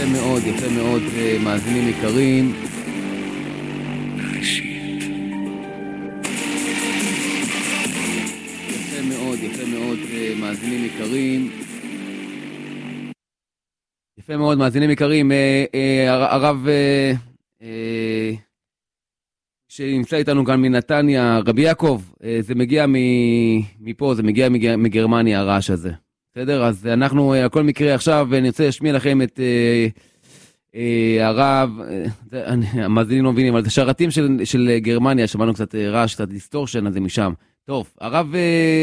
יפה מאוד, מאזינים יקרים. יפה מאוד, מאזינים יקרים. יפה מאוד, מאזינים יקרים. הרב שנמצא איתנו כאן מנתניה, רבי יעקב, זה מגיע מפה, זה מגיע מגרמניה, הרעש הזה. בסדר? אז אנחנו, על כל מקרה עכשיו, נרצה להשמיע לכם את הרב, המאזינים לא מבינים, אבל זה שרתים של גרמניה, שמענו קצת רעש, קצת דיסטורשן, אז זה משם. טוב, הרב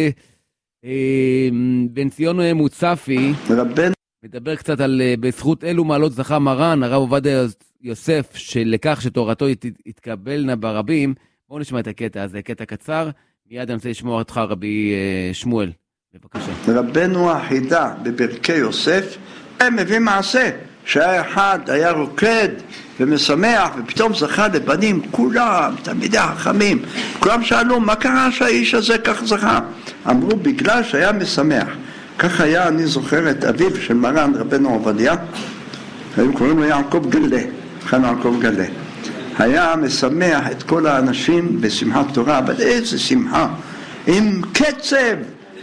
בן ציון מוצפי, מדבר קצת על בזכות אילו מעלות זכה מרן, הרב עובדיה יוסף, שלכך שתורתו יתקבלנה ברבים. בואו נשמע את הקטע הזה, קטע קצר, מיד אני רוצה לשמוע אותך רבי שמואל. בבקשה. רבנו החידה בברכי יוסף, הם מביא מעשה, שהיה אחד, היה רוקד ומשמח, ופתאום זכה לבנים, כולם, תלמידי החכמים, כולם שאלו, מה קרה שהאיש הזה כך זכה? אמרו, בגלל שהיה משמח. כך היה, אני זוכר את אביו של מרן רבנו עובדיה, היו קוראים לו יעקב גלה, חן יעקב גלה. היה משמח את כל האנשים בשמחת תורה, אבל איזה שמחה, עם קצב,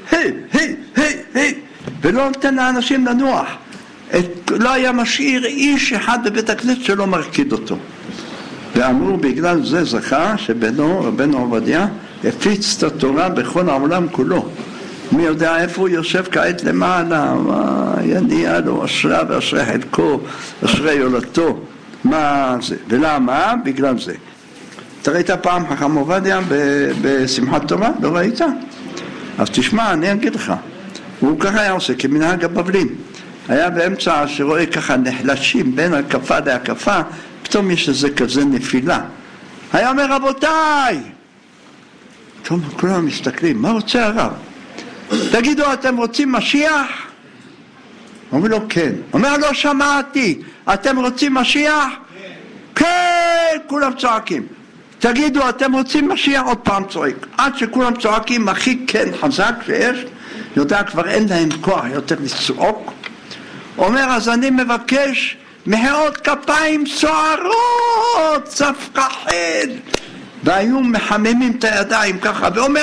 ולא נותן לאנשים לנוח. לא היה משאיר איש אחד בבית הכנסת שלא מרקיד אותו. ואמרו בגלל זה זכה שבנו רבנו עובדיה הפיץ את התורה בכל העולם כולו. מי יודע איפה הוא יושב כעת למעלה, יניע לו אשרה ואשרי חלקו, אשרי יולדתו, מה זה? ולמה? בגלל זה. אתה ראית פעם חכם עובדיה בשמחת תורה? לא ראית? אז תשמע, אני אגיד לך, הוא ככה היה עושה כמנהג הבבלים. היה באמצע שרואה ככה נחלשים בין הקפה להקפה, פתאום יש איזה כזה נפילה. היה אומר, רבותיי, פתאום כולם מסתכלים, מה רוצה הרב? תגידו, אתם רוצים משיח? אומר לו, כן. אומר, לא שמעתי, אתם רוצים משיח? כן, כולם צועקים. תגידו, אתם רוצים משיח? עוד פעם צועק. עד שכולם צועקים, הכי כן חזק שיש, יודע, כבר אין להם כוח יותר לצעוק. אומר, אז אני מבקש מחיאות כפיים סוערות, צפקחים. והיו מחממים את הידיים ככה, ואומר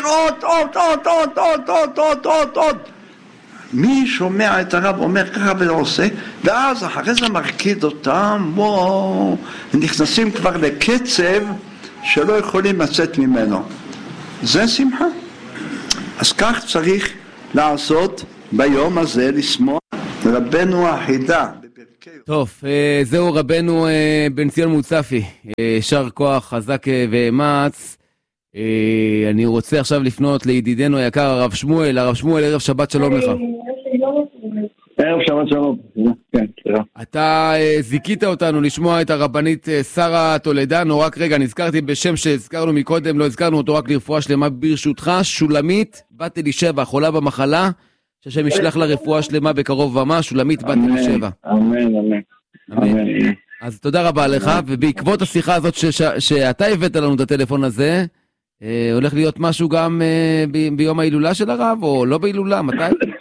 עוד. מי שומע את הרב אומר ככה ועושה, ואז אחרי זה מרקיד אותם, וואו, נכנסים כבר לקצב שלא יכולים לצאת ממנו. זה שמחה. אז כך צריך לעשות ביום הזה, לשמוע רבנו החידה. טוב, זהו רבנו בן ציון מוצפי, שר כוח חזק ואמץ. אני רוצה עכשיו לפנות לידידנו היקר הרב שמואל. הרב שמואל, ערב שבת שלום לך. ערב שבת שלום. כן, תודה. אתה זיקית אותנו לשמוע את הרבנית שרה טולדנו. רק רגע, נזכרתי בשם שהזכרנו מקודם, לא הזכרנו אותו, רק לרפואה שלמה ברשותך. שולמית בת אלישבע, חולה במחלה, שהשם ישלח לה רפואה שלמה בקרוב ומה. שולמית בת אלישבע. אמן. אז תודה רבה לך, ובעקבות השיחה הזאת שאתה הבאת לנו את הטלפון הזה, הולך להיות משהו גם ביום ההילולה של הרב, או לא בהילולה, מתי?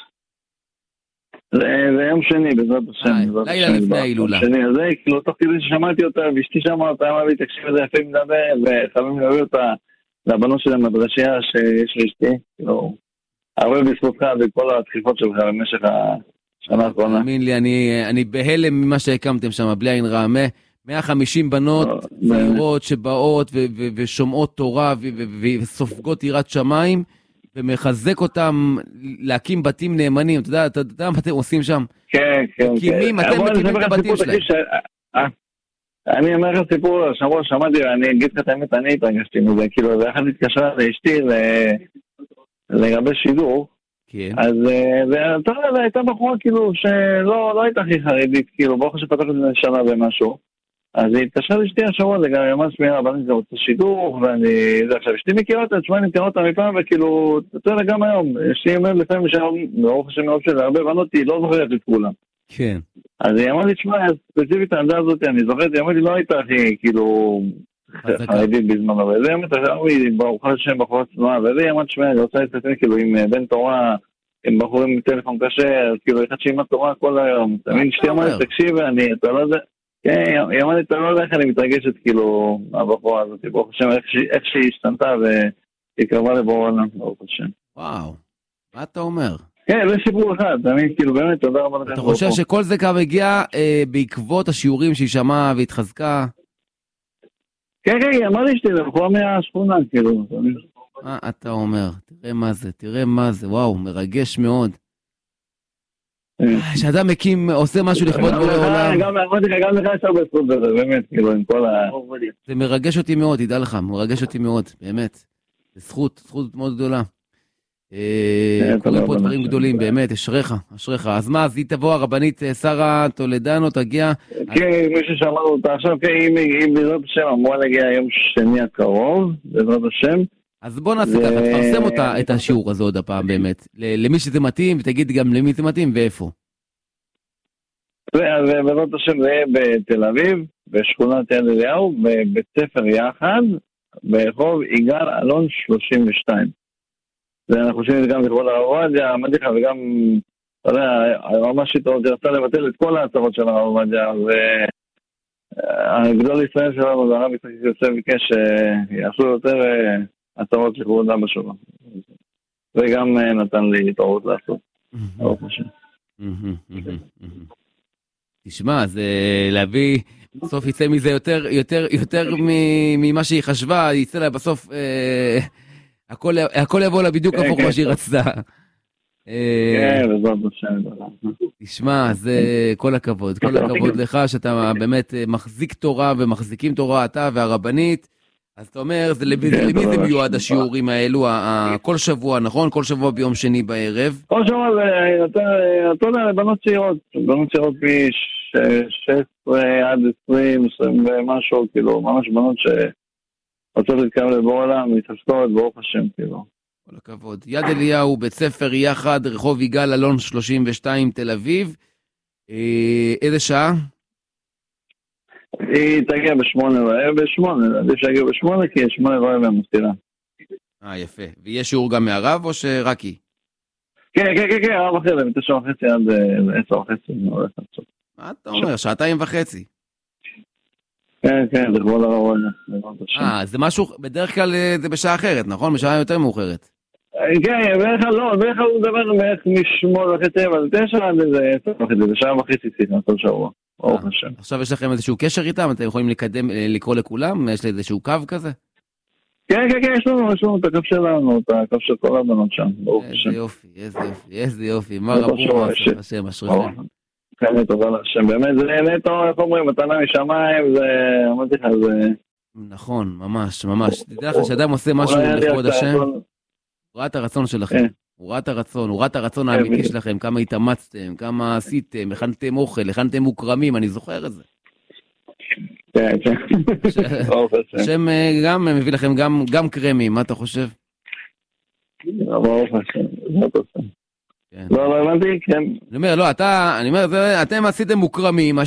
זה יום שני, בעזרת השם. לילה לפני ההילולה. אז זה, כאילו, תוך כדי ששמעתי אותה, ואשתי שמה אותה, אמרה לי, תקשיב את זה יפה מדבר, וחייבים להביא אותה לבנות של המדרשייה שיש לאשתי, כאילו, הרבה בזכותך וכל הדחיפות שלך במשך השנה האחרונה. תאמין לי, אני בהלם ממה שהקמתם שם, בלי עין רעה. 150 בנות צעירות שבאות ושומעות תורה וסופגות יראת שמיים, ומחזק אותם להקים בתים נאמנים. אתה יודע מה אתם עושים שם? כן. אתם מקימים את הבתים שלהם. אני אומר לך סיפור, שבוע שמעתי, אני אגיד לך את האמת, אני התרגשתי מזה, כאילו, ואחד התקשרה לאשתי לגבי שידור, אז הייתה בחורה כאילו שלא הייתה הכי חרדית, כאילו ברוך שפתח את זה שנה ומשהו, אז היא התקשרה לאשתי השבוע, זה גם ממש מירה, אבל אני רוצה שידור, זה עכשיו, אשתי מכירה אותה, תשמע, אני מכירה אותה מפעם, וכאילו, אתה יודע, גם היום, אשתי אומרת לפעמים שהיום, ברוך השם מאוד של הרבה בנות, היא לא זוכרת את כולם. כן. אז היא אמרה לי, תשמע, ספציפית העמדה הזאת, אני זוכרת, היא אמרה לי, לא הייתה הכי, כאילו, חרדית בזמן, אבל זה אמרת, ברוך השם בחורה צנועה, וזה אמרת, תשמע, אני רוצה להתפתן כאילו עם בן תורה עם בחורים עם טלפון קשה, כאילו אחד שאימא תורה כל היום, תמיד אשתי אמרה לי, תקשיב, אתה לא יודע, כן, היא אמרה לי, אתה לא יודע איך אני מתרגשת, כאילו, מהבחורה הזאת, ברוך השם, איך שהיא השתנתה והיא קרבה לבורא עולם, ברוך השם. וואו, מה אתה אומר? כן, זה סיפור אחד, תמיד, כאילו, באמת, תודה רבה לכם. אתה חושב שכל זה גם הגיע בעקבות השיעורים שהיא שמעה והתחזקה? כן, כן, היא אמרה לי שתי, זה בחורה מהשכונה, כאילו. מה אתה אומר? תראה מה זה, וואו, מרגש מאוד. שאדם מקים, עושה משהו לכבוד בורא עולם. גם לך יש הרבה זכות בזה, באמת, כאילו, עם כל ה... זה מרגש אותי מאוד, תדע לך, מרגש אותי מאוד, באמת. זה זכות מאוד גדולה. קוראים פה דברים גדולים, באמת, אשריך. אז מה, אז היא תבוא, הרבנית שרה טולדנו, תגיע? כן, מישהו שאמרנו אותה עכשיו, כן, אם בעזרת השם, אמורה להגיע היום שני הקרוב, בעזרת השם. אז בוא נעשה ככה, תפרסם אותה, את השיעור הזה עוד הפעם, באמת. למי שזה מתאים, ותגיד גם למי זה מתאים ואיפה. בעזרת השם זה יהיה בתל אביב, בשכונת יד אליהו, בבית ספר יחד, ברחוב יגאל אלון 32. ואנחנו חושבים גם לכבוד הרב עובדיה, אמרתי לך, וגם, אתה יודע, הרמשית עוד רצה לבטל את כל ההצהרות של הרב עובדיה, והגדול ישראל שלנו, זה הרב יצחק יוסף ביקש שיעשו יותר הצהרות לכבוד אבא שלו. וגם נתן לי התערות לעשות. תשמע, זה להביא, בסוף יצא מזה יותר ממה שהיא חשבה, יצא לה בסוף... הכל יבוא לה בדיוק הפוך מה שהיא רצתה. כן, בזאת בשם. תשמע, זה כל הכבוד לך שאתה באמת מחזיק תורה ומחזיקים תורה, אתה והרבנית. אז אתה אומר, למי זה מיועד השיעורים האלו? כל שבוע, נכון? כל שבוע ביום שני בערב? כל שבוע, אתה יודע, לבנות צעירות מ-16 עד 20 ומשהו, כאילו, ממש בנות רוצות להתקרב לבור עולם, מתעסקות ברוך השם, כאילו. כל הכבוד. יד אליהו, בית ספר יחד, רחוב יגאל אלון 32, תל אביב. איזה שעה? היא תגיע ב8, עדיף שיגיע ב8, כי 8 מהמסתירה. יפה. ויש שיעור גם מהרב, או שרק היא? כן, הרב אחר, מ9:30 עד 10:30. מה אתה אומר? 2.5. כן, זה כבר לא רעיון. זה משהו, בדרך כלל זה בשעה אחרת, נכון? בשעה יותר מאוחרת. כן, בדרך כלל הוא מדבר בערך מ8:30, אבל 9 עד 10:30, זה שעה וחצי סיכה, כל שבוע. עכשיו יש לכם איזשהו קשר איתם? אתם יכולים לקרוא לכולם? יש לי איזשהו קו כזה? כן, יש לנו את הקו שלנו, את הקו של כל הבנות שם. איזה יופי, מה רבו השם, אשריכם. כן, תודה לשם, באמת זה נטו, איך אומרים, מתנה משמיים, זה, אמרתי לך, זה... נכון, ממש. תדע לך שאדם עושה משהו לכבוד השם, הוא ראה את הרצון שלכם, הוא ראה את הרצון האמיתי שלכם, כמה התאמצתם, כמה עשיתם, הכנתם אוכל, הכנתם מוקרמים, אני זוכר את זה. כן. השם גם מביא לכם גם קרמים, מה אתה חושב? ברוך השם, זאת עושה. לא הבנתי, כן. אני אומר, אתם עשיתם מוקרמים,